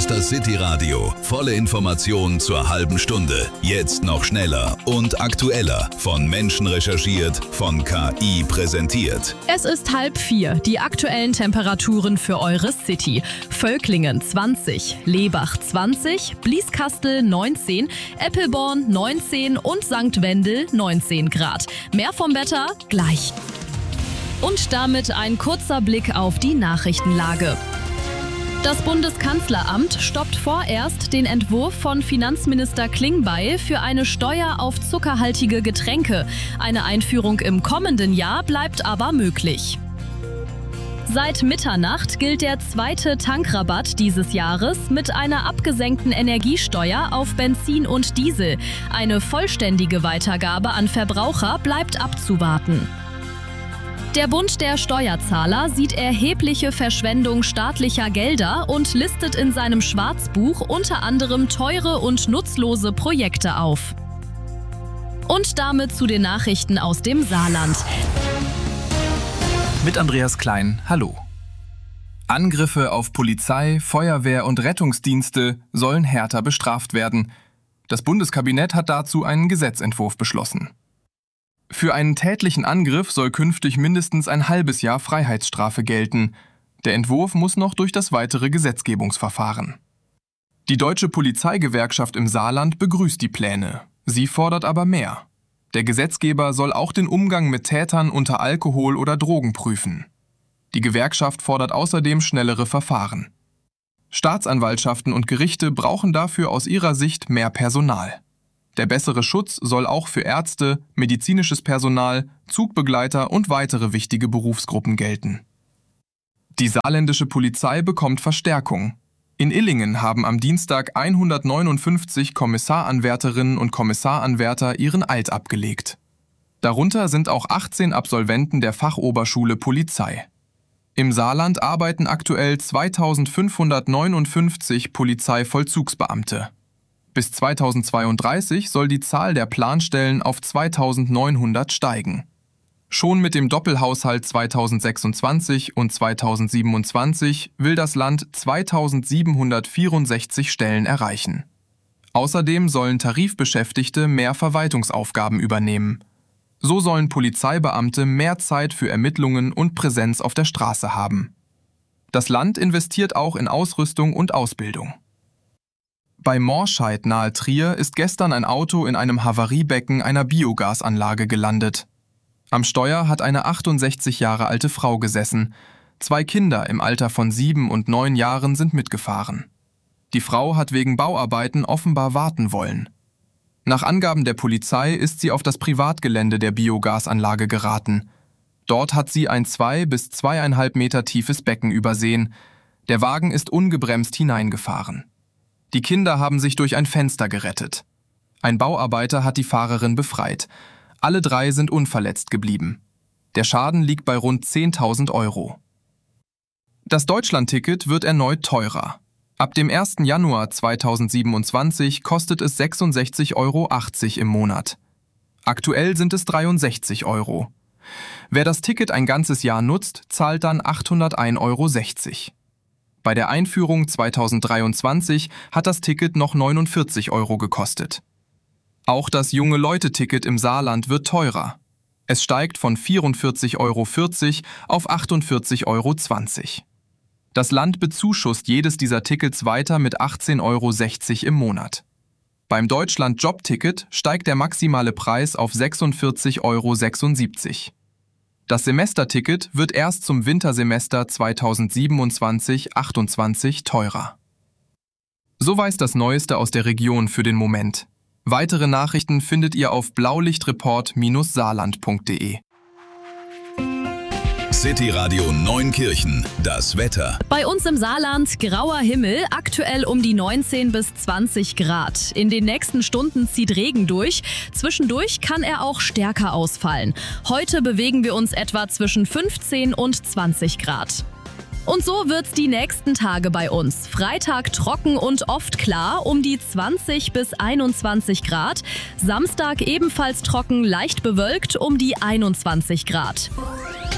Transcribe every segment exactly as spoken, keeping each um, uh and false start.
ist das City-Radio. Volle Informationen zur halben Stunde. Jetzt noch schneller und aktueller. Von Menschen recherchiert, von K I präsentiert. Es ist halb vier. Die aktuellen Temperaturen für eure City. Völklingen zwanzig, Lebach zwanzig, Blieskastel neunzehn, Eppelborn neunzehn und Sankt Wendel neunzehn Grad. Mehr vom Wetter gleich. Und damit ein kurzer Blick auf die Nachrichtenlage. Das Bundeskanzleramt stoppt vorerst den Entwurf von Finanzminister Klingbeil für eine Steuer auf zuckerhaltige Getränke. Eine Einführung im kommenden Jahr bleibt aber möglich. Seit Mitternacht gilt der zweite Tankrabatt dieses Jahres mit einer abgesenkten Energiesteuer auf Benzin und Diesel. Eine vollständige Weitergabe an Verbraucher bleibt abzuwarten. Der Bund der Steuerzahler sieht erhebliche Verschwendung staatlicher Gelder und listet in seinem Schwarzbuch unter anderem teure und nutzlose Projekte auf. Und damit zu den Nachrichten aus dem Saarland. Mit Andreas Klein, hallo. Angriffe auf Polizei, Feuerwehr und Rettungsdienste sollen härter bestraft werden. Das Bundeskabinett hat dazu einen Gesetzentwurf beschlossen. Für einen tätlichen Angriff soll künftig mindestens ein halbes Jahr Freiheitsstrafe gelten. Der Entwurf muss noch durch das weitere Gesetzgebungsverfahren. Die Deutsche Polizeigewerkschaft im Saarland begrüßt die Pläne. Sie fordert aber mehr. Der Gesetzgeber soll auch den Umgang mit Tätern unter Alkohol oder Drogen prüfen. Die Gewerkschaft fordert außerdem schnellere Verfahren. Staatsanwaltschaften und Gerichte brauchen dafür aus ihrer Sicht mehr Personal. Der bessere Schutz soll auch für Ärzte, medizinisches Personal, Zugbegleiter und weitere wichtige Berufsgruppen gelten. Die saarländische Polizei bekommt Verstärkung. In Illingen haben am Dienstag hundertneunundfünfzig Kommissaranwärterinnen und Kommissaranwärter ihren Eid abgelegt. Darunter sind auch achtzehn Absolventen der Fachoberschule Polizei. Im Saarland arbeiten aktuell zweitausendfünfhundertneunundfünfzig Polizeivollzugsbeamte. Bis zweitausendzweiunddreißig soll die Zahl der Planstellen auf zweitausendneunhundert steigen. Schon mit dem Doppelhaushalt zweitausendsechsundzwanzig und zweitausendsiebenundzwanzig will das Land zweitausendsiebenhundertvierundsechzig Stellen erreichen. Außerdem sollen Tarifbeschäftigte mehr Verwaltungsaufgaben übernehmen. So sollen Polizeibeamte mehr Zeit für Ermittlungen und Präsenz auf der Straße haben. Das Land investiert auch in Ausrüstung und Ausbildung. Bei Morscheid nahe Trier ist gestern ein Auto in einem Havariebecken einer Biogasanlage gelandet. Am Steuer hat eine achtundsechzig Jahre alte Frau gesessen. Zwei Kinder im Alter von sieben und neun Jahren sind mitgefahren. Die Frau hat wegen Bauarbeiten offenbar warten wollen. Nach Angaben der Polizei ist sie auf das Privatgelände der Biogasanlage geraten. Dort hat sie ein zwei bis zweieinhalb Meter tiefes Becken übersehen. Der Wagen ist ungebremst hineingefahren. Die Kinder haben sich durch ein Fenster gerettet. Ein Bauarbeiter hat die Fahrerin befreit. Alle drei sind unverletzt geblieben. Der Schaden liegt bei rund zehntausend Euro. Das Deutschlandticket wird erneut teurer. Ab dem ersten Januar zweitausendsiebenundzwanzig kostet es sechsundsechzig Euro achtzig im Monat. Aktuell sind es dreiundsechzig Euro. Wer das Ticket ein ganzes Jahr nutzt, zahlt dann achthundertein Euro sechzig. Bei der Einführung zweitausenddreiundzwanzig hat das Ticket noch neunundvierzig Euro gekostet. Auch das Junge-Leute-Ticket im Saarland wird teurer. Es steigt von vierundvierzig Euro vierzig auf achtundvierzig Euro zwanzig. Das Land bezuschusst jedes dieser Tickets weiter mit achtzehn Euro sechzig im Monat. Beim Deutschland-Job-Ticket steigt der maximale Preis auf sechsundvierzig Euro sechsundsiebzig. Das Semesterticket wird erst zum Wintersemester zweitausendsiebenundzwanzig achtundzwanzig teurer. So weiß das Neueste aus der Region für den Moment. Weitere Nachrichten findet ihr auf blaulichtreport Bindestrich saarland punkt de. City-Radio Neunkirchen, das Wetter. Bei uns im Saarland grauer Himmel, aktuell um die neunzehn bis zwanzig Grad. In den nächsten Stunden zieht Regen durch. Zwischendurch kann er auch stärker ausfallen. Heute bewegen wir uns etwa zwischen fünfzehn und zwanzig Grad. Und so wird's die nächsten Tage bei uns. Freitag trocken und oft klar, um die zwanzig bis einundzwanzig Grad. Samstag ebenfalls trocken, leicht bewölkt, um die einundzwanzig Grad.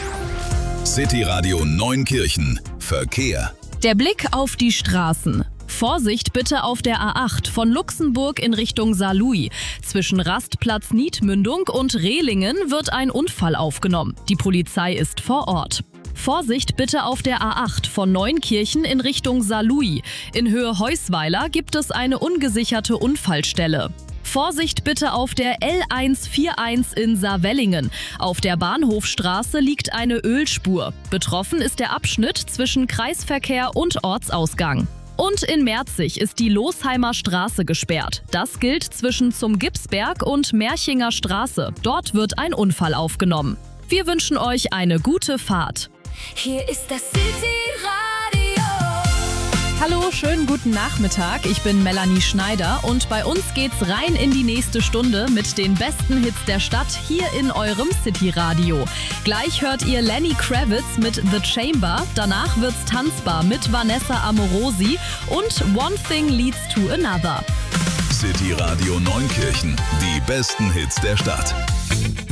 City-Radio Neunkirchen. Verkehr. Der Blick auf die Straßen. Vorsicht bitte auf der A acht von Luxemburg in Richtung Saarlouis. Zwischen Rastplatz Niedmündung und Rehlingen wird ein Unfall aufgenommen. Die Polizei ist vor Ort. Vorsicht bitte auf der A acht von Neunkirchen in Richtung Saarlouis. In Höhe Heusweiler gibt es eine ungesicherte Unfallstelle. Vorsicht bitte auf der L hundertvierundvierzig in Saarwellingen. Auf der Bahnhofstraße liegt eine Ölspur. Betroffen ist der Abschnitt zwischen Kreisverkehr und Ortsausgang. Und in Merzig ist die Losheimer Straße gesperrt. Das gilt zwischen zum Gipsberg und Merchinger Straße. Dort wird ein Unfall aufgenommen. Wir wünschen euch eine gute Fahrt. Hier ist das City-Radio. Hallo, schönen guten Nachmittag. Ich bin Melanie Schneider und bei uns geht's rein in die nächste Stunde mit den besten Hits der Stadt hier in eurem City-Radio. Gleich hört ihr Lenny Kravitz mit The Chamber, danach wird's tanzbar mit Vanessa Amorosi und One Thing Leads to Another. City Radio Neunkirchen, die besten Hits der Stadt.